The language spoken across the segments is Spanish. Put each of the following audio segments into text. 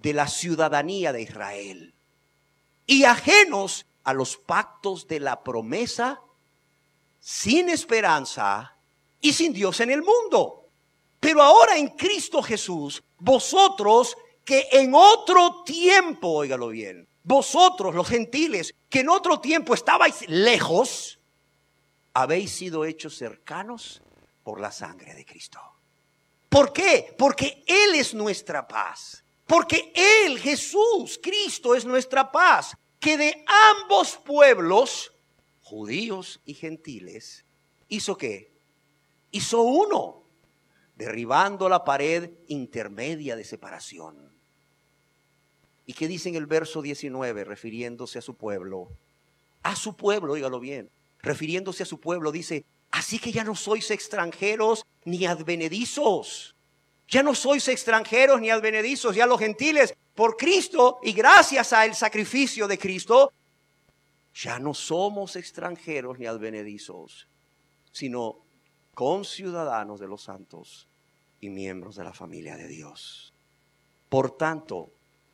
de la ciudadanía de Israel y ajenos a los pactos de la promesa, sin esperanza y sin Dios en el mundo. Pero ahora en Cristo Jesús, vosotros que en otro tiempo, óigalo bien, vosotros los gentiles que en otro tiempo estabais lejos, habéis sido hechos cercanos por la sangre de Cristo. ¿Por qué? Porque Él es nuestra paz. Porque Él, Jesús, Cristo es nuestra paz. Que de ambos pueblos, judíos y gentiles, ¿hizo qué? Hizo uno, derribando la pared intermedia de separación. ¿Y qué dice en el verso 19, refiriéndose a su pueblo? A su pueblo, óigalo bien, refiriéndose a su pueblo, dice: así que ya no sois extranjeros ni advenedizos. Ya no sois extranjeros ni advenedizos, ya los gentiles, por Cristo y gracias al sacrificio de Cristo, ya no somos extranjeros ni advenedizos, sino conciudadanos de los santos y miembros de la familia de Dios. Por tanto,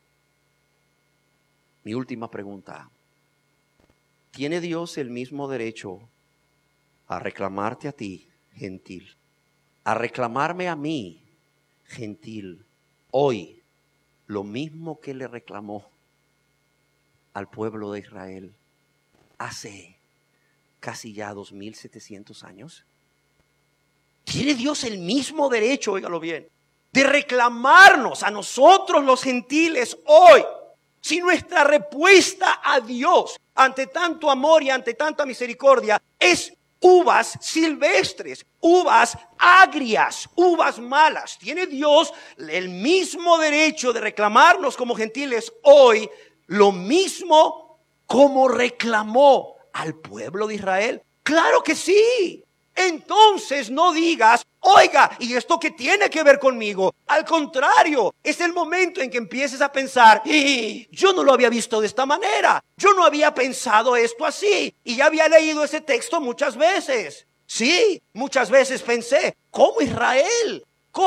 mi última pregunta: ¿tiene Dios el mismo derecho a reclamarte a ti, gentil, a reclamarme a mí, gentil, hoy, lo mismo que le reclamó al pueblo de Israel hace casi ya 2700 años? ¿Tiene Dios el mismo derecho, óigalo bien, de reclamarnos a nosotros los gentiles hoy? Si nuestra respuesta a Dios ante tanto amor y ante tanta misericordia es uvas silvestres, uvas agrias, uvas malas, ¿tiene Dios el mismo derecho de reclamarnos como gentiles hoy, lo mismo como reclamó al pueblo de Israel? ¡Claro que sí! Entonces no digas: oiga, ¿y esto qué tiene que ver conmigo? Al contrario, es el momento en que empieces a pensar: yo no lo había visto de esta manera, yo no había pensado esto así, y ya había leído ese texto muchas veces. Sí, muchas veces pensé: ¿cómo Israel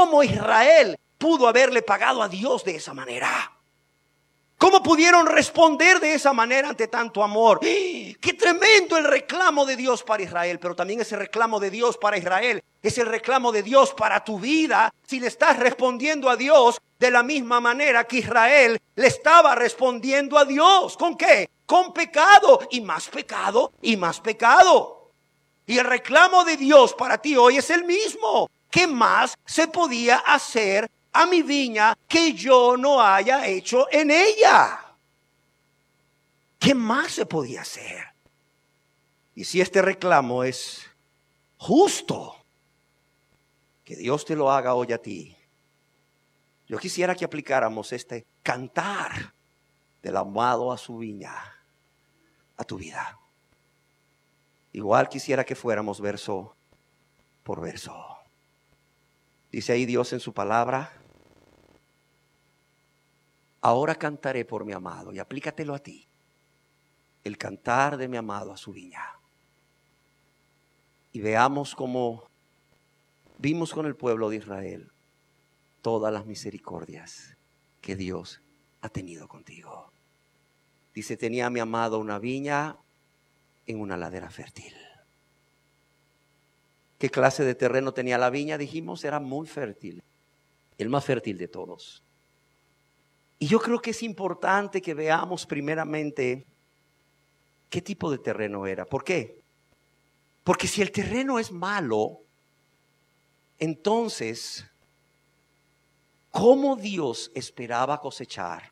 pudo haberle pagado a Dios de esa manera? ¿Cómo pudieron responder de esa manera ante tanto amor? ¡Qué tremendo el reclamo de Dios para Israel! Pero también ese reclamo de Dios para Israel es el reclamo de Dios para tu vida. Si le estás respondiendo a Dios de la misma manera que Israel le estaba respondiendo a Dios. ¿Con qué? Con pecado y más pecado y más pecado. Y el reclamo de Dios para ti hoy es el mismo. ¿Qué más se podía hacer a mi viña que yo no haya hecho en ella? ¿Qué más se podía hacer? Y si este reclamo es justo, que Dios te lo haga hoy a ti, yo quisiera que aplicáramos este cantar del amado a su viña a tu vida. Igual quisiera que fuéramos verso por verso. Dice ahí Dios en su palabra: ahora cantaré por mi amado. Y aplícatelo a ti, el cantar de mi amado a su viña. Y veamos cómo vimos con el pueblo de Israel todas las misericordias que Dios ha tenido contigo. Dice: tenía mi amado una viña en una ladera fértil. ¿Qué clase de terreno tenía la viña? Dijimos, era muy fértil, el más fértil de todos. Y yo creo que es importante que veamos primeramente qué tipo de terreno era. ¿Por qué? Porque si el terreno es malo, entonces, ¿cómo Dios esperaba cosechar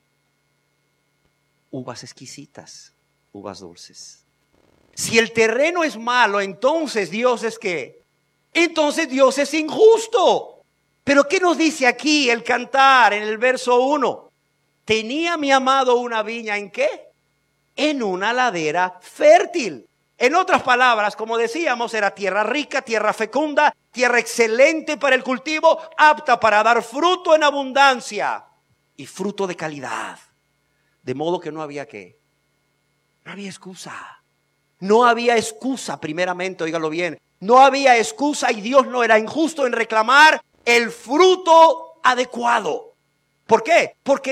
uvas exquisitas, uvas dulces? Si el terreno es malo, entonces Dios es ¿qué? Entonces Dios es injusto. Pero ¿qué nos dice aquí el cantar en el verso 1? Tenía mi amado una viña ¿en qué? En una ladera fértil. En otras palabras, como decíamos, era tierra rica, tierra fecunda, tierra excelente para el cultivo, apta para dar fruto en abundancia y fruto de calidad. De modo que no había ¿qué? No había excusa. No había excusa, primeramente, óigalo bien. No había excusa y Dios no era injusto en reclamar el fruto adecuado. ¿Por qué? Porque